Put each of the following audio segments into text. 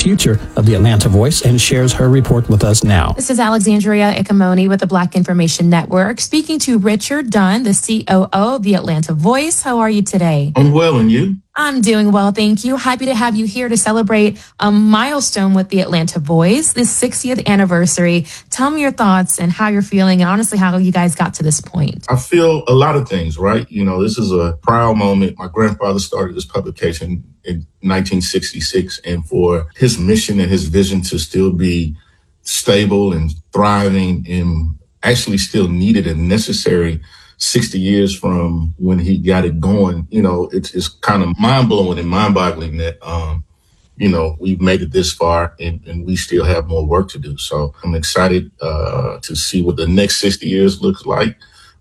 future of the Atlanta Voice and shares her report with us now. This is Alexandria Ikamoni with the Black Information Network, speaking to Richard Dunn, the COO of the Atlanta Voice. How are you today? I'm well, and you? I'm doing well, thank you. Happy to have you here to celebrate a milestone with the Atlanta Voice, this 60th anniversary. Tell me your thoughts and how you're feeling, and honestly, how you guys got to this point. I feel a lot of things, right? You know, this is a proud moment. My grandfather started this publication in 1966, and for his mission and his vision to still be stable and thriving and actually still needed and necessary 60 years from when he got it going, you know, it's kind of mind-blowing and mind-boggling that, you know, we've made it this far and we still have more work to do. So I'm excited to see what the next 60 years looks like.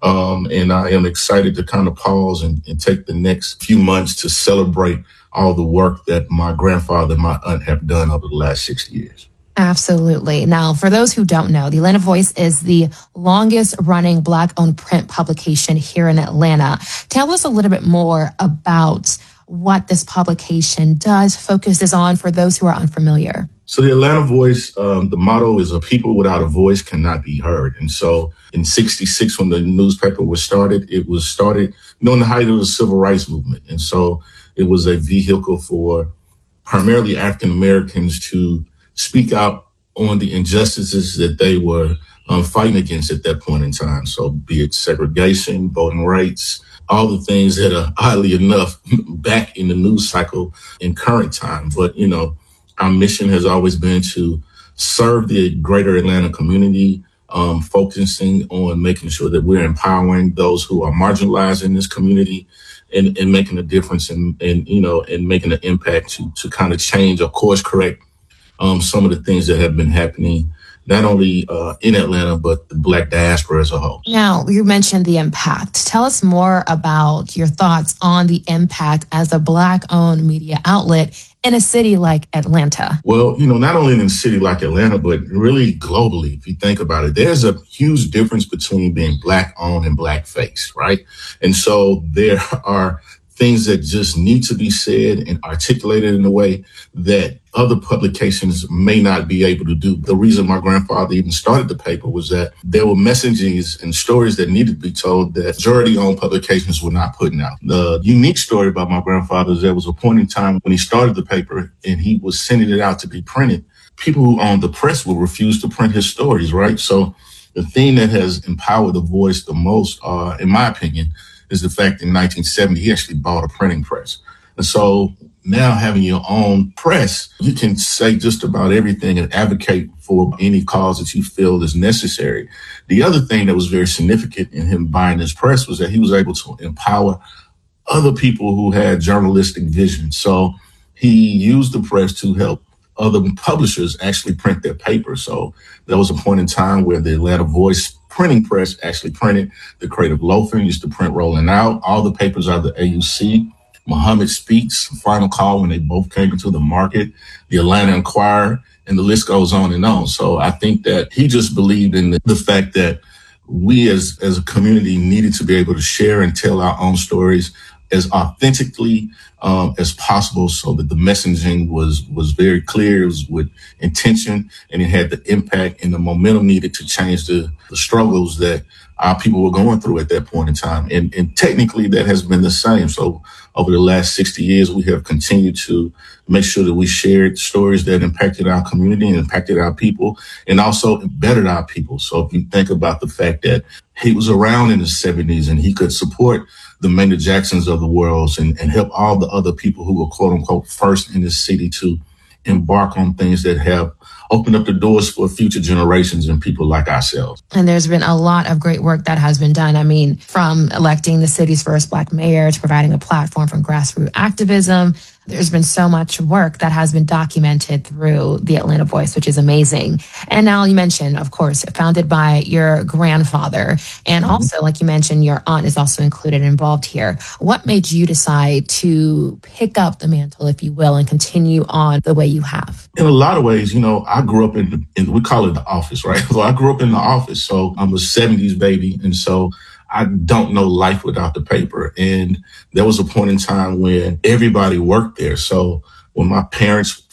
And I am excited to kind of pause and take the next few months to celebrate all the work that my grandfather and my aunt have done over the last 60 years. Absolutely. Now, for those who don't know, the Atlanta Voice is the longest running Black-owned print publication here in Atlanta. Tell us a little bit more about what this publication does, focuses on for those who are unfamiliar. So the Atlanta Voice, the motto is a people without a voice cannot be heard. And so in 66, when the newspaper was started, it was started during the height of the civil rights movement. And so it was a vehicle for primarily African Americans to speak out on the injustices that they were fighting against at that point in time. So be it segregation, voting rights, all the things that are oddly enough back in the news cycle in current time. But, you know, our mission has always been to serve the greater Atlanta community, focusing on making sure that we're empowering those who are marginalized in this community and making a difference and making an impact to kind of change or course correct some of the things that have been happening, not only in Atlanta, but the Black diaspora as a whole. Now, you mentioned the impact. Tell us more about your thoughts on the impact as a Black-owned media outlet in a city like Atlanta. Well, you know, not only in a city like Atlanta, but really globally, if you think about it, there's a huge difference between being Black-owned and Black-faced, right? And so there are things that just need to be said and articulated in a way that other publications may not be able to do. The reason my grandfather even started the paper was that there were messages and stories that needed to be told that majority-owned publications were not putting out. The unique story about my grandfather is there was a point in time when he started the paper and he was sending it out to be printed. People who owned the press would refuse to print his stories, right? So the thing that has empowered the Voice the most, in my opinion, is the fact in 1970, he actually bought a printing press. And so now having your own press, you can say just about everything and advocate for any cause that you feel is necessary. The other thing that was very significant in him buying this press was that he was able to empower other people who had journalistic vision. So he used the press to help other publishers actually print their paper. So there was a point in time where the Atlanta Voice printing press actually printed the Creative Loafer, used to print Rolling Out, all the papers out of the AUC, Muhammad Speaks, Final Call when they both came into the market, the Atlanta Inquirer, and the list goes on and on. So I think that he just believed in the fact that we as a community needed to be able to share and tell our own stories as authentically as possible, so that the messaging was very clear, it was with intention, and it had the impact and the momentum needed to change the struggles that our people were going through at that point in time. And technically that has been the same. So over the last 60 years, we have continued to make sure that we shared stories that impacted our community and impacted our people and also bettered our people. So if you think about the fact that he was around in the 70s and he could support the Maynard Jacksons of the world and help all the other people who were, quote unquote, first in this city to embark on things that have opened up the doors for future generations and people like ourselves. And there's been a lot of great work that has been done. I mean, from electing the city's first Black mayor to providing a platform for grassroots activism, there's been so much work that has been documented through the Atlanta Voice, which is amazing. And now you mentioned, of course, founded by your grandfather. And also, like you mentioned, your aunt is also included and involved here. What made you decide to pick up the mantle, if you will, and continue on the way you have? In a lot of ways, you know, I grew up in we call it the office, right? So I grew up in the office. So I'm a 70s baby. And so I don't know life without the paper. And there was a point in time when everybody worked there. So when my parents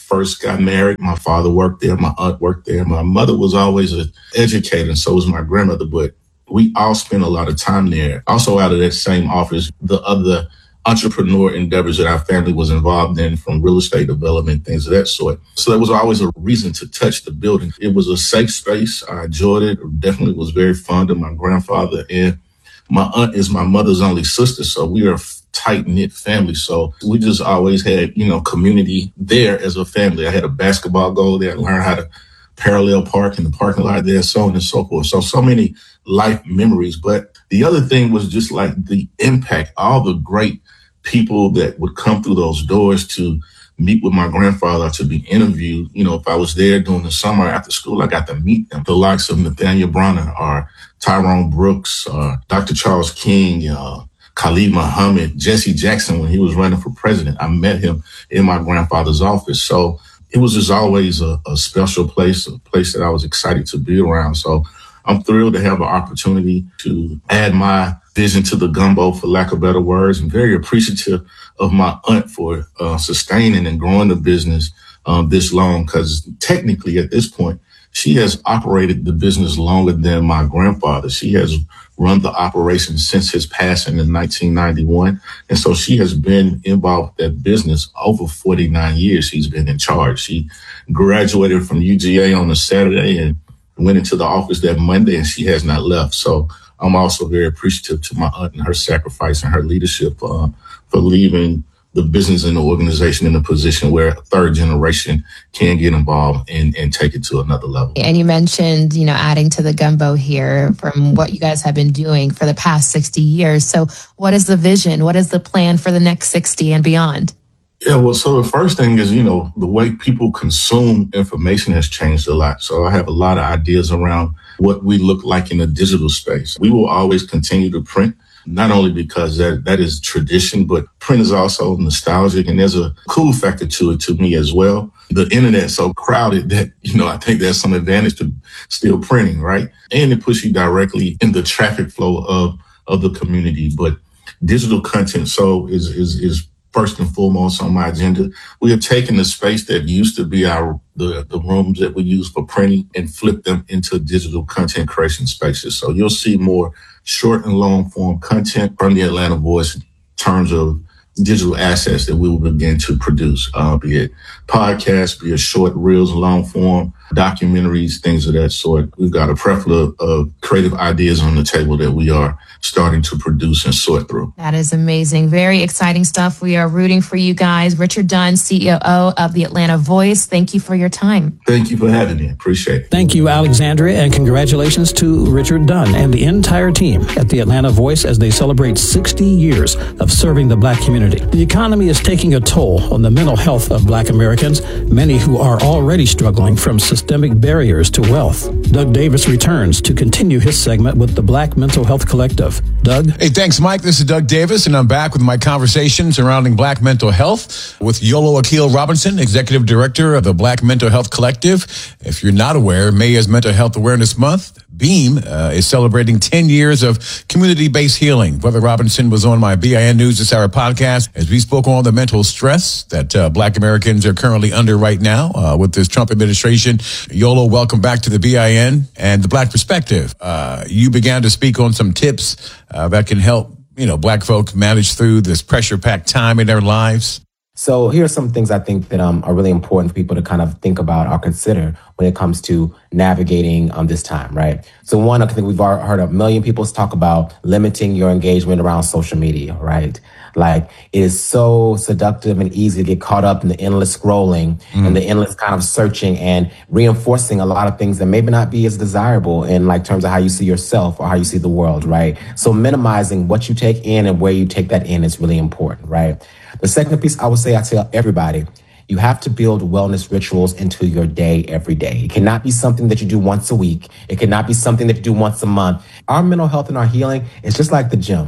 first got married, my father worked there, my aunt worked there. My mother was always an educator, and so was my grandmother, but we all spent a lot of time there. Also out of that same office, the other entrepreneur endeavors that our family was involved in, from real estate development, things of that sort. So there was always a reason to touch the building. It was a safe space. I enjoyed it. Definitely was very fond of my grandfather. And my aunt is my mother's only sister, so we are a tight-knit family. So we just always had, community there as a family. I had a basketball goal there. I learned how to parallel park in the parking lot there, so on and so forth. So many life memories. But the other thing was just like the impact, all the great people that would come through those doors to meet with my grandfather, to be interviewed. If I was there during the summer after school, I got to meet them. The likes of Nathaniel Bronner or Tyrone Brooks, Dr. Charles King, Khalid Muhammad, Jesse Jackson, when he was running for president. I met him in my grandfather's office. So it was just always a special place, a place that I was excited to be around. So I'm thrilled to have an opportunity to add my vision to the gumbo, for lack of better words. I'm very appreciative of my aunt for sustaining and growing the business this long, because technically at this point, she has operated the business longer than my grandfather. She has run the operation since his passing in 1991. And so she has been involved with that business over 49 years. She's been in charge. She graduated from UGA on a Saturday and went into the office that Monday, and she has not left. So I'm also very appreciative to my aunt and her sacrifice and her leadership for leaving the business and the organization in a position where a third generation can get involved and take it to another level. And you mentioned, adding to the gumbo here from what you guys have been doing for the past 60 years. So what is the vision? What is the plan for the next 60 and beyond? Yeah, well, so the first thing is, the way people consume information has changed a lot. So I have a lot of ideas around what we look like in a digital space. We will always continue to print, not only because that is tradition, but print is also nostalgic, and there's a cool factor to it to me as well. The internet's so crowded that, I think there's some advantage to still printing, right? And it puts you directly in the traffic flow of the community. But digital content is first and foremost on my agenda. We have taken the space that used to be the rooms that we use for printing and flipped them into digital content creation spaces. So you'll see more short and long form content from the Atlanta Voice in terms of digital assets that we will begin to produce, be it podcasts, be it short reels, long form documentaries, things of that sort. We've got a plethora of creative ideas on the table that we are starting to produce and sort through. That is amazing. Very exciting stuff. We are rooting for you guys. Richard Dunn, CEO of the Atlanta Voice. Thank you for your time. Thank you for having me. Appreciate it. Thank you, Alexandria, and congratulations to Richard Dunn and the entire team at the Atlanta Voice as they celebrate 60 years of serving the Black community. The economy is taking a toll on the mental health of Black Americans, many who are already struggling from systemic barriers to wealth. Doug Davis returns to continue his segment with the Black Mental Health Collective. Doug? Hey, thanks, Mike. This is Doug Davis, and I'm back with my conversation surrounding Black mental health with Yolo Akil Robinson, Executive Director of the Black Mental Health Collective. If you're not aware, May is Mental Health Awareness Month. BEAM is celebrating 10 years of community-based healing. Brother Robinson was on my BIN News This Hour podcast as we spoke on the mental stress that Black Americans are currently under right now with this Trump administration. Yolo, welcome back to the BIN and the Black Perspective. You began to speak on some tips that can help, Black folks manage through this pressure-packed time in their lives. So here are some things I think that are really important for people to kind of think about or consider when it comes to navigating this time, right? So one, I think we've heard a million people talk about limiting your engagement around social media, right? Like, it is so seductive and easy to get caught up in the endless scrolling and the endless kind of searching and reinforcing a lot of things that maybe not be as desirable in like terms of how you see yourself or how you see the world, right? So minimizing what you take in and where you take that in is really important, right? The second piece I tell everybody, you have to build wellness rituals into your day every day. It cannot be something that you do once a week. It cannot be something that you do once a month. Our mental health and our healing is just like the gym.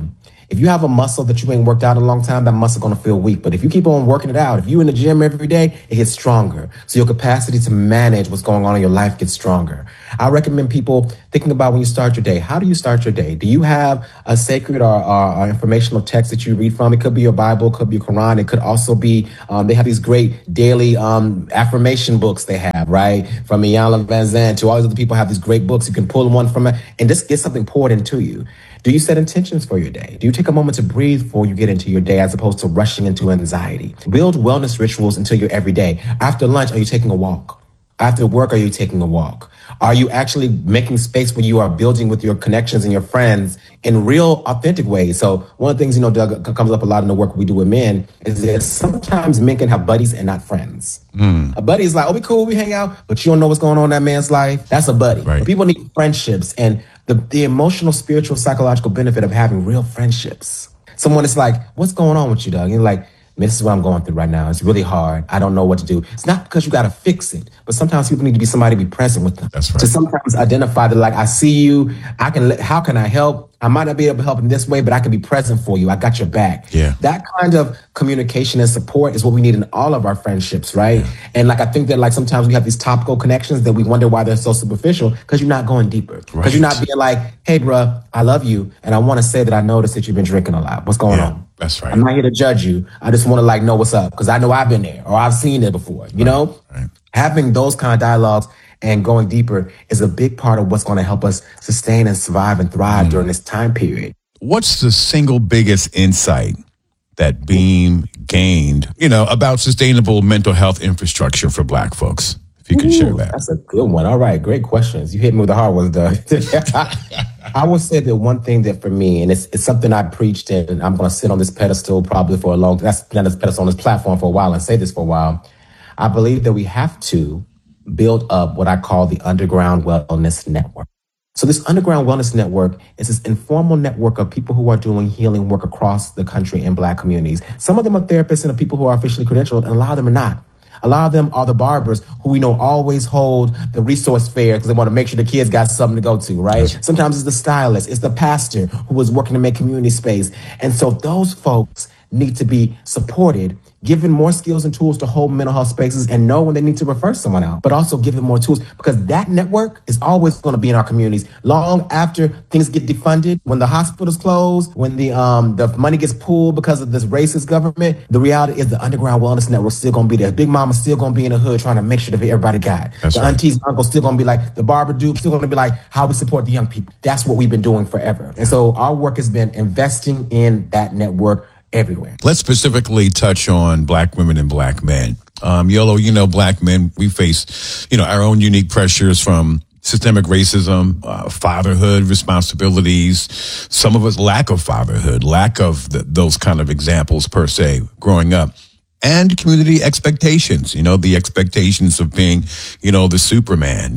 If you have a muscle that you ain't worked out in a long time, that muscle going to feel weak. But if you keep on working it out, if you in the gym every day, it gets stronger. So your capacity to manage what's going on in your life gets stronger. I recommend people thinking about when you start your day. How do you start your day? Do you have a sacred or informational text that you read from? It could be your Bible, it could be your Quran. It could also be, they have these great daily affirmation books they have, right? From Iyanla Vanzant to all these other people have these great books. You can pull one from it and just get something poured into you. Do you set intentions for your day? Do you take a moment to breathe before you get into your day as opposed to rushing into anxiety? Build wellness rituals into your everyday. After lunch, are you taking a walk? After work, are you taking a walk? Are you actually making space where you are building with your connections and your friends in real, authentic ways? So one of the things, Doug, comes up a lot in the work we do with men is that sometimes men can have buddies and not friends. A buddy is like, oh, we cool, we hang out, but you don't know what's going on in that man's life. That's a buddy. Right. But people need friendships and the emotional, spiritual, psychological benefit of having real friendships. Someone is like, what's going on with you, Doug? And you're like, this is what I'm going through right now. It's really hard. I don't know what to do. It's not because you got to fix it, but sometimes people need to be somebody to be present with them. That's right. To sometimes identify that, like, I see you. How can I help? I might not be able to help in this way, but I can be present for you. I got your back. Yeah. That kind of communication and support is what we need in all of our friendships, right? Yeah. And I think that sometimes we have these topical connections that we wonder why they're so superficial because you're not going deeper. Because you're not being like, hey, bruh, I love you. And I want to say that I noticed that you've been drinking a lot. What's going on? That's right. I'm not here to judge you. I just want to know what's up because I know I've been there or I've seen it before, you know? Right. Having those kind of dialogues and going deeper is a big part of what's going to help us sustain and survive and thrive during this time period. What's the single biggest insight that Beam gained, about sustainable mental health infrastructure for Black folks? If you could share that. That's a good one. All right. Great questions. You hit me with the hard ones, Doug. I would say that one thing that for me, and it's something I preached and I'm going to sit on this pedestal probably for a long time. That's been on this pedestal on this platform for a while and say this for a while. I believe that we have to build up what I call the Underground Wellness Network. So this Underground Wellness Network is this informal network of people who are doing healing work across the country in Black communities. Some of them are therapists and are people who are officially credentialed, and a lot of them are not. A lot of them are the barbers who we know always hold the resource fair because they want to make sure the kids got something to go to, right? Sometimes it's the stylist, it's the pastor who is working to make community space. And so those folks need to be supported, given more skills and tools to hold mental health spaces and know when they need to refer someone out, but also give them more tools because that network is always going to be in our communities long after things get defunded, when the hospitals close, when the money gets pulled because of this racist government. The reality is the Underground Wellness Network is still going to be there. Big Mama's still going to be in the hood trying to make sure that everybody got it. That's the right. aunties and uncles still going to be like, the barber dude still going to be like, how we support the young people. That's what we've been doing forever. And so our work has been investing in that network everywhere. Let's specifically touch on Black women and Black men. Yolo, Black men, we face, our own unique pressures from systemic racism, fatherhood responsibilities, some of us lack of fatherhood, lack of those kind of examples per se growing up. And community expectations, the expectations of being, the Superman,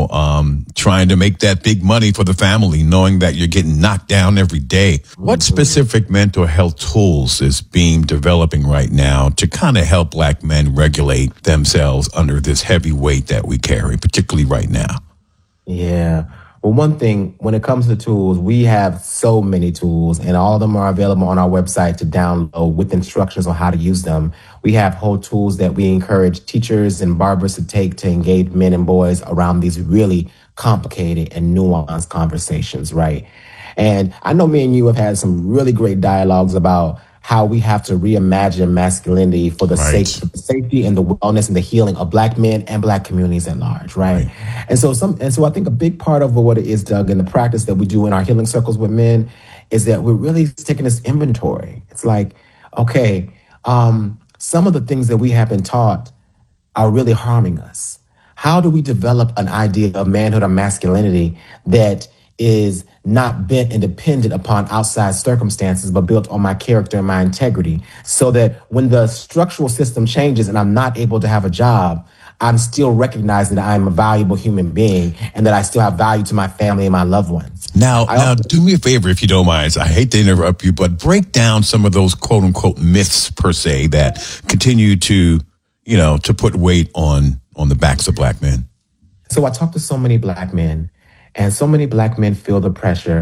trying to make that big money for the family, knowing that you're getting knocked down every day. What specific mental health tools is Beam developing right now to kind of help Black men regulate themselves under this heavy weight that we carry, particularly right now? Yeah. Well, one thing, when it comes to tools, we have so many tools and all of them are available on our website to download with instructions on how to use them. We have whole tools that we encourage teachers and barbers to take to engage men and boys around these really complicated and nuanced conversations, right? And I know me and you have had some really great dialogues about how we have to reimagine masculinity for the safety and the wellness and the healing of Black men and Black communities at large, right? And so I think a big part of what it is, Doug, in the practice that we do in our healing circles with men is that we're really taking this inventory. It's like, okay, some of the things that we have been taught are really harming us. How do we develop an idea of manhood or masculinity that is not bent and dependent upon outside circumstances, but built on my character and my integrity, so that when the structural system changes and I'm not able to have a job, I'm still recognizing that I'm a valuable human being and that I still have value to my family and my loved ones. Now, do me a favor, if you don't mind. I hate to interrupt you, but break down some of those quote unquote myths per se that continue to, to put weight on the backs of Black men. So I talk to so many Black men, and so many Black men feel the pressure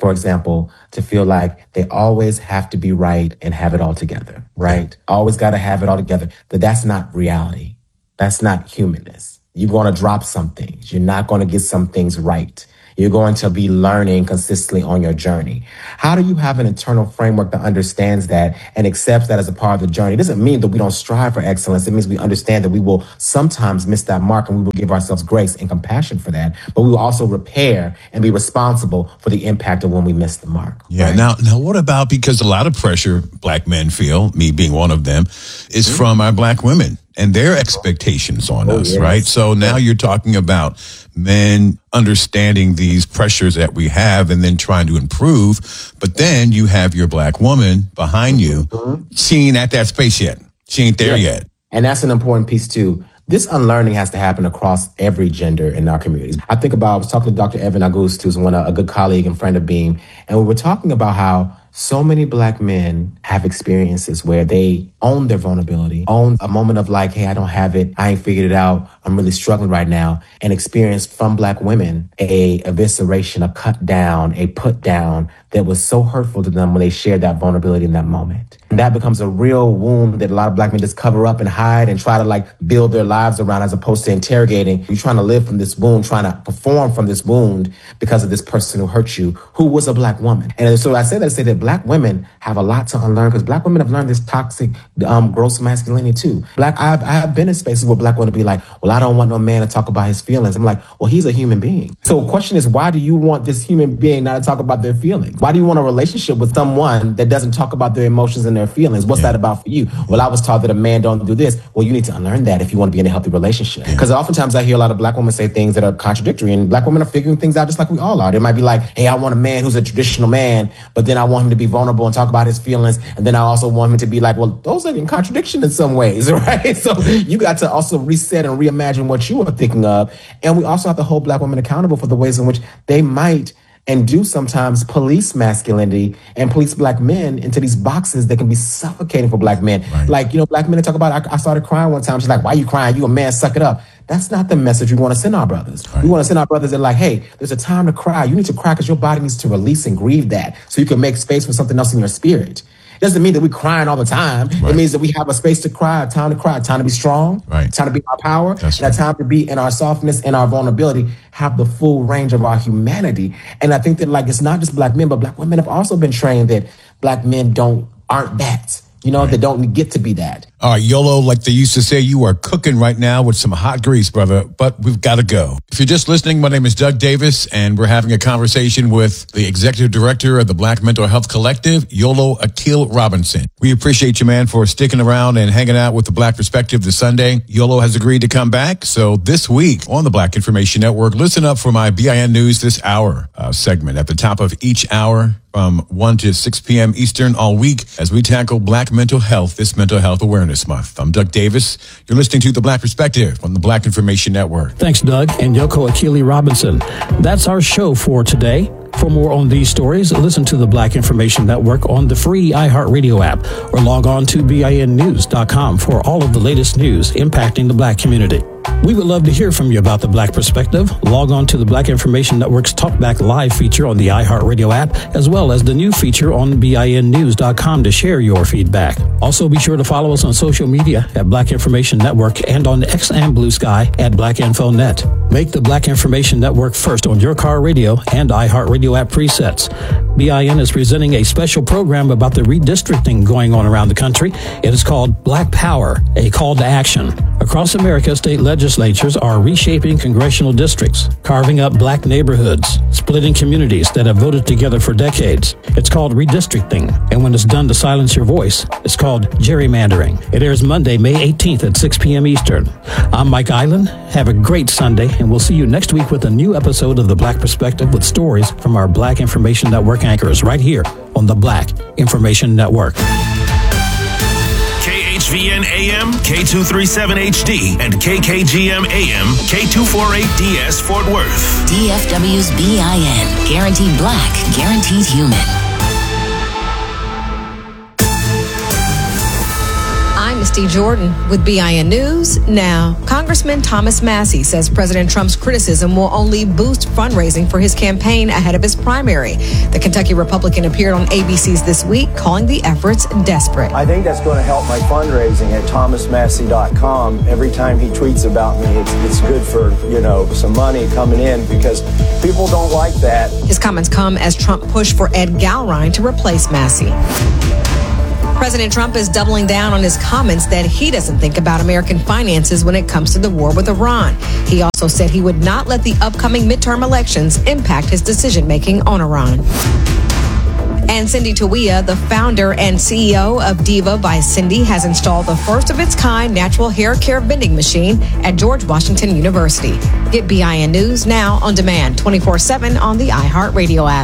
for example, to feel like they always have to be right and have it all together, right? Always got to have it all together. That's not reality. That's not humanness. You're going to drop some things. You're not going to get some things right. You're going to be learning consistently on your journey. How do you have an internal framework that understands that and accepts that as a part of the journey? It doesn't mean that we don't strive for excellence. It means we understand that we will sometimes miss that mark, and we will give ourselves grace and compassion for that. But we will also repair and be responsible for the impact of when we miss the mark. Yeah. Right? Now what about, because a lot of pressure Black men feel, me being one of them, is from our Black women and their expectations on us, yes. right? So now you're talking about men understanding these pressures that we have and then trying to improve. But then you have your Black woman behind you. She ain't at that space yet. She ain't there yet. And that's an important piece too. This unlearning has to happen across every gender in our communities. I was talking to Dr. Evan August, who's a good colleague and friend of Beam, and we were talking about how so many Black men have experiences where they own their vulnerability, own a moment of like, hey, I don't have it. I ain't figured it out. I'm really struggling right now. And experience from Black women a evisceration, a cut down, a put down that was so hurtful to them when they shared that vulnerability in that moment. And that becomes a real wound that a lot of Black men just cover up and hide and try to like build their lives around, as opposed to interrogating. You're trying to live from this wound, trying to perform from this wound because of this person who hurt you, who was a Black woman. And so I say that to say that Black women have a lot to unlearn, because Black women have learned this toxic, gross masculinity too. I have been in spaces where Black women be like, well, I don't want no man to talk about his feelings. I'm like, well, he's a human being. So the question is, why do you want this human being not to talk about their feelings? Why do you want a relationship with someone that doesn't talk about their emotions and their feelings? What's that about for you? Well, I was taught that a man don't do this. Well, you need to unlearn that if you want to be in a healthy relationship. Because oftentimes I hear a lot of Black women say things that are contradictory, and Black women are figuring things out just like we all are. They might be like, hey, I want a man who's a traditional man, but then I want him to be vulnerable and talk about his feelings. And then I also want him to be like, well, those are in contradiction in some ways, right? So you got to also reset and reimagine what you are thinking of. And we also have to hold Black women accountable for the ways in which they might and do sometimes police masculinity and police Black men into these boxes that can be suffocating for Black men. Right. Like, Black men talk about, I started crying one time. She's like, why are you crying? You a man, suck it up. That's not the message we want to send our brothers. Right. We want to send our brothers that like, hey, there's a time to cry. You need to cry because your body needs to release and grieve that so you can make space for something else in your spirit. Doesn't mean that we're crying all the time. Right. It means that we have a space to cry, a time to be strong, right. Time to be in our power, and a time to be in our softness and our vulnerability, have the full range of our humanity. And I think that like, it's not just Black men, but Black women have also been trained that Black men aren't that. They don't get to be that. All right, YOLO, like they used to say, you are cooking right now with some hot grease, brother, but we've got to go. If you're just listening, my name is Doug Davis, and we're having a conversation with the executive director of the Black Mental Health Collective, Yolo Akil Robinson. We appreciate you, man, for sticking around and hanging out with the Black Perspective this Sunday. Yolo has agreed to come back. So this week on the Black Information Network, listen up for my BIN News This Hour segment at the top of each hour from 1 to 6 p.m. Eastern all week as we tackle Black mental health this Mental Health Awareness Month. I'm Doug Davis. You're listening to The Black Perspective on the Black Information Network. Thanks, Doug and Yoko Akili Robinson. That's our show for today. For more on these stories, listen to the Black Information Network on the free iHeartRadio app or log on to BINnews.com for all of the latest news impacting the Black community. We would love to hear from you about the Black Perspective. Log on to the Black Information Network's Talkback Live feature on the iHeartRadio app, as well as the new feature on BINnews.com to share your feedback. Also, be sure to follow us on social media at Black Information Network and on X and Blue Sky at BlackInfoNet. Make the Black Information Network first on your car radio and iHeartRadio app presets. BIN is presenting a special program about the redistricting going on around the country. It is called Black Power, a call to action. Across America, state legislatures are reshaping congressional districts, carving up Black neighborhoods, splitting communities that have voted together for decades. It's called redistricting, and when it's done to silence your voice, it's called gerrymandering. It airs Monday, May 18th at 6 p.m. Eastern. I'm Mike Island. Have a great Sunday, and we'll see you next week with a new episode of The Black Perspective with stories from our Black Information Network anchors right here on the Black Information Network. KHVN AM, K237HD, and KKGM AM, K248DS Fort Worth. DFW's BIN. Guaranteed Black, guaranteed human. I'm Misty Jordan with BIN News Now. Congressman Thomas Massie says President Trump's criticism will only boost fundraising for his campaign ahead of his primary. The Kentucky Republican appeared on ABC's This Week, calling the efforts desperate. I think that's going to help my fundraising at thomasmassie.com. Every time he tweets about me, it's good for, some money coming in because people don't like that. His comments come as Trump pushed for Ed Galrine to replace Massie. President Trump is doubling down on his comments that he doesn't think about American finances when it comes to the war with Iran. He also said he would not let the upcoming midterm elections impact his decision-making on Iran. And Cindy Tawia, the founder and CEO of Diva by Cindy, has installed the first of its kind natural hair care vending machine at George Washington University. Get BIN News Now on demand 24/7 on the iHeartRadio app.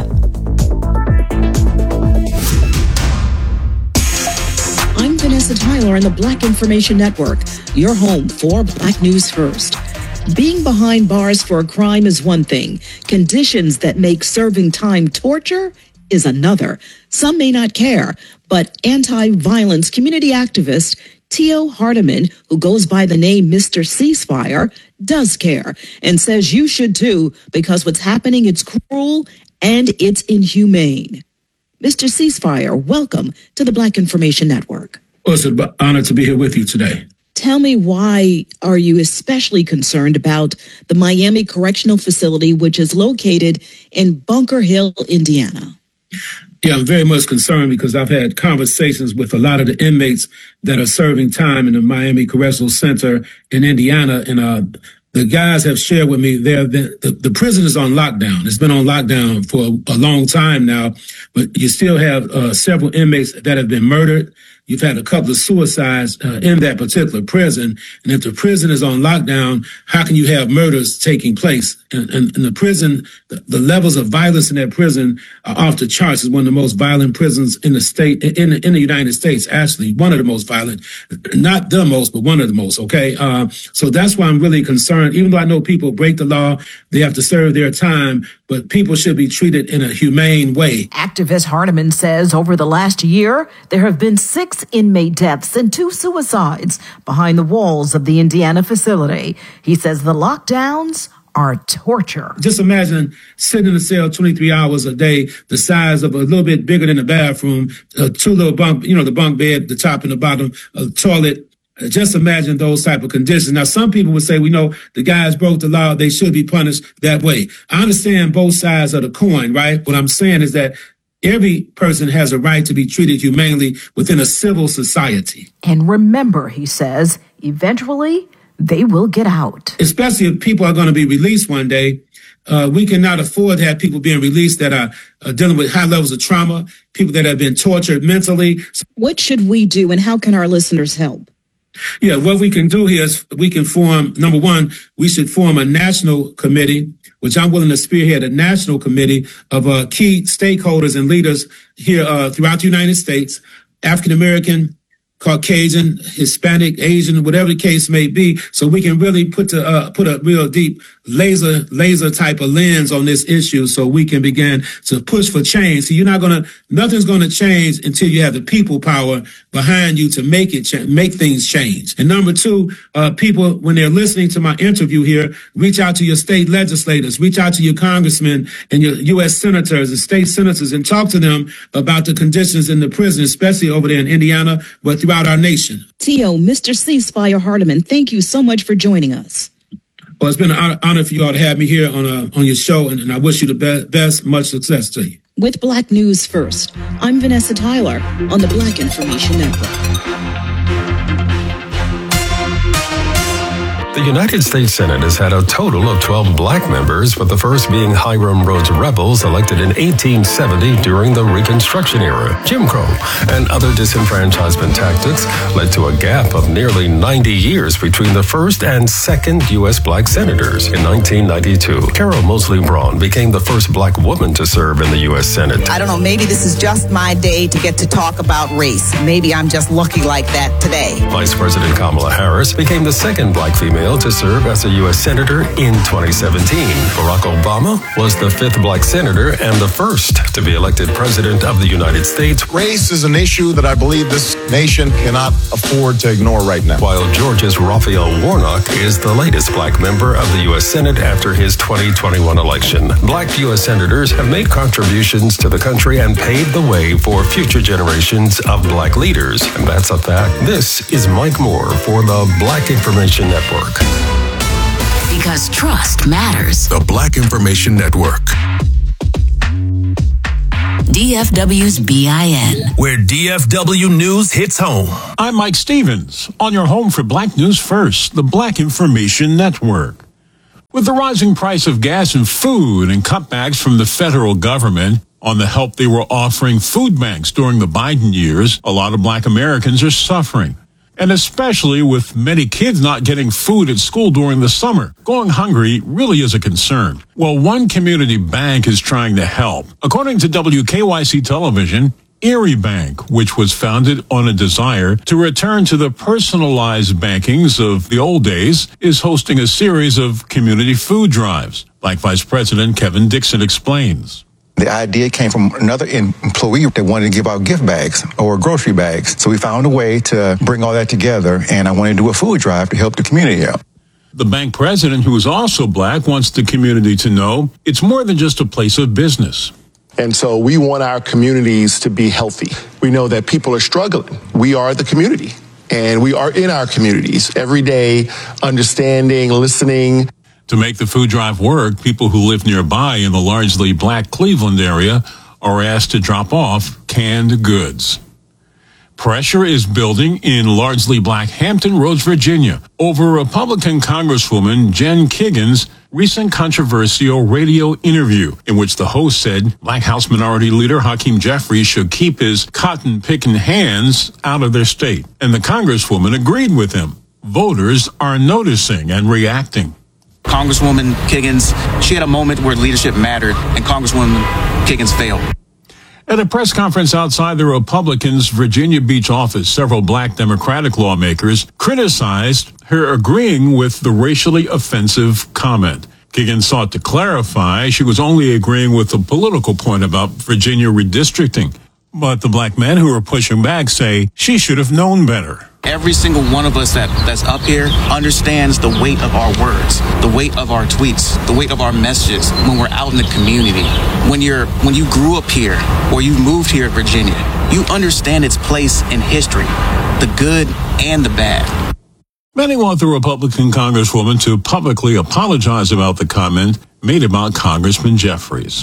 I'm Vanessa Tyler on the Black Information Network, your home for Black News First. Being behind bars for a crime is one thing. Conditions that make serving time torture is another. Some may not care, but anti-violence community activist Tio Hardiman, who goes by the name Mr. Ceasefire, does care and says you should too, because what's happening, it's cruel and it's inhumane. Mr. Ceasefire, welcome to the Black Information Network. Well, it's an honor to be here with you today. Tell me, why are you especially concerned about the Miami Correctional Facility, which is located in Bunker Hill, Indiana? Yeah, I'm very much concerned because I've had conversations with a lot of the inmates that are serving time in the Miami Correctional Center in Indiana, and the guys have shared with me the prison is on lockdown. It's been on lockdown for a long time now, but you still have several inmates that have been murdered. You've had a couple of suicides in that particular prison. And if the prison is on lockdown, how can you have murders taking place? And in the prison, the levels of violence in that prison are off the charts. It's one of the most violent prisons in the state, in the United States, actually. One of the most violent. Not the most, but one of the most, okay? So that's why I'm really concerned. Even though I know people break the law, they have to serve their time, but people should be treated in a humane way. Activist Hardiman says over the last year, there have been 6 inmate deaths and 2 suicides behind the walls of the Indiana facility. He says the lockdowns are torture. Just imagine sitting in a cell 23 hours a day, the size of a little bit bigger than a bathroom, 2 little bunk, the bunk bed, the top and the bottom, a toilet. Just imagine those type of conditions. Now, some people would say, we know the guys broke the law. They should be punished that way. I understand both sides of the coin, right? What I'm saying is that every person has a right to be treated humanely within a civil society. And remember, he says, eventually they will get out. Especially if people are going to be released one day. We cannot afford to have people being released that are dealing with high levels of trauma, people that have been tortured mentally. What should we do, and how can our listeners help? Yeah, what we can do here is we can form, number one, we should form a national committee, which I'm willing to spearhead, a national committee of key stakeholders and leaders here throughout the United States, African-American, Caucasian, Hispanic, Asian, whatever the case may be, so we can really put a real deep laser type of lens on this issue, so we can begin to push for change. So nothing's gonna change until you have the people power behind you to make things change. And number two, people, when they're listening to my interview here, reach out to your state legislators, reach out to your congressmen and your U.S. senators and state senators, and talk to them about the conditions in the prison, especially over there in Indiana, but throughout our nation. Tio, Mr. Ceasefire Hardiman, thank you so much for joining us. Well, it's been an honor for you all to have me here on your show, and I wish you the best, much success to you. With Black News First, I'm Vanessa Tyler on the Black Information Network. The United States Senate has had a total of 12 black members, with the first being Hiram Rhodes Rebels, elected in 1870 during the Reconstruction era. Jim Crow and other disenfranchisement tactics led to a gap of nearly 90 years between the first and second U.S. black senators. In 1992, Carol Moseley Braun became the first black woman to serve in the U.S. Senate. I don't know, maybe this is just my day to get to talk about race. Maybe I'm just lucky like that today. Vice President Kamala Harris became the second black female Raphael to serve as a U.S. Senator in 2017. Barack Obama was the 5th black senator and the first to be elected president of the United States. Race is an issue that I believe this nation cannot afford to ignore right now. While Georgia's Raphael Warnock is the latest black member of the U.S. Senate after his 2021 election. Black U.S. senators have made contributions to the country and paved the way for future generations of black leaders. And that's a fact. This is Mike Moore for the Black Information Network. Because trust matters. The Black Information Network. DFW's BIN. Where DFW news hits home. I'm Mike Stevens, on your home for Black News First, the Black Information Network. With the rising price of gas and food and cutbacks from the federal government on the help they were offering food banks during the Biden years, a lot of black Americans are suffering. And especially with many kids not getting food at school during the summer, going hungry really is a concern. Well, one community bank is trying to help. According to WKYC Television, Erie Bank, which was founded on a desire to return to the personalized bankings of the old days, is hosting a series of community food drives. Black Vice President Kevin Dixon explains. The idea came from another employee that wanted to give out gift bags or grocery bags. So we found a way to bring all that together, and I wanted to do a food drive to help the community out. The bank president, who is also black, wants the community to know it's more than just a place of business. And so we want our communities to be healthy. We know that people are struggling. We are the community, and we are in our communities every day, understanding, listening. To make the food drive work, people who live nearby in the largely black Cleveland area are asked to drop off canned goods. Pressure is building in largely black Hampton Roads, Virginia, over Republican Congresswoman Jen Kiggins' recent controversial radio interview in which the host said Black House Minority Leader Hakeem Jeffries should keep his cotton-picking hands out of their state. And the Congresswoman agreed with him. Voters are noticing and reacting. Congresswoman Kiggins, she had a moment where leadership mattered, and Congresswoman Kiggins failed. At a press conference outside the Republicans' Virginia Beach office, several black Democratic lawmakers criticized her agreeing with the racially offensive comment. Kiggins sought to clarify she was only agreeing with the political point about Virginia redistricting. But the black men who are pushing back say she should have known better. Every single one of us that's up here understands the weight of our words, the weight of our tweets, the weight of our messages when we're out in the community. When you grew up here or you moved here at Virginia, you understand its place in history, the good and the bad. Many want the Republican Congresswoman to publicly apologize about the comment made about Congressman Jeffries.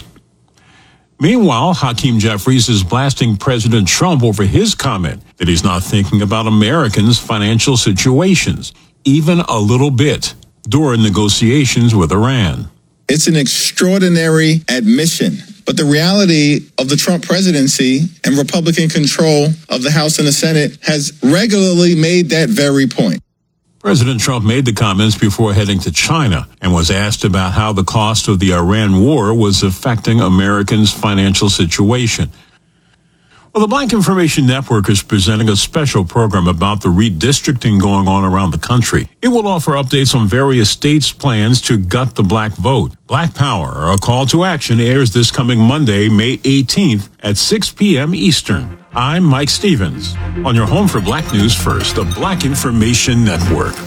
Meanwhile, Hakeem Jeffries is blasting President Trump over his comment that he's not thinking about Americans' financial situations, even a little bit, during negotiations with Iran. It's an extraordinary admission. But the reality of the Trump presidency and Republican control of the House and the Senate has regularly made that very point. President Trump made the comments before heading to China and was asked about how the cost of the Iran war was affecting Americans' financial situation. Well, the Black Information Network is presenting a special program about the redistricting going on around the country. It will offer updates on various states' plans to gut the black vote. Black Power, a call to action, airs this coming Monday, May 18th at 6 p.m. Eastern. I'm Mike Stevens, on your home for Black News First, the Black Information Network.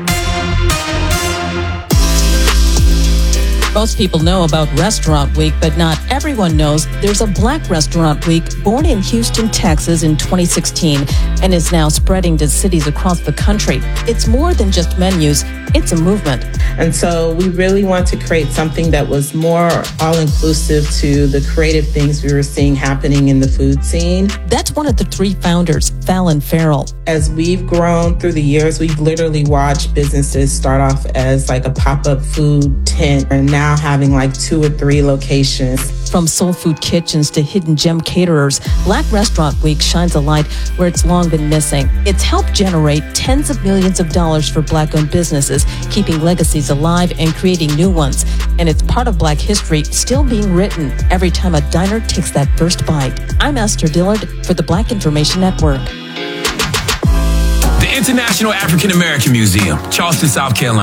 Most people know about Restaurant Week, but not everyone knows there's a Black Restaurant Week born in Houston, Texas in 2016 and is now spreading to cities across the country. It's more than just menus, it's a movement. And so we really want to create something that was more all-inclusive to the creative things we were seeing happening in the food scene. That's one of the three founders, Fallon Farrell. As we've grown through the years, we've literally watched businesses start off as like a pop-up food tent and now having like 2 or 3 locations. From soul food kitchens to hidden gem caterers, Black Restaurant Week shines a light where it's long been missing. It's helped generate tens of millions of dollars for Black-owned businesses, keeping legacies alive and creating new ones. And it's part of Black history still being written every time a diner takes that first bite. I'm Esther Dillard for the Black Information Network. The International African American Museum, Charleston, South Carolina.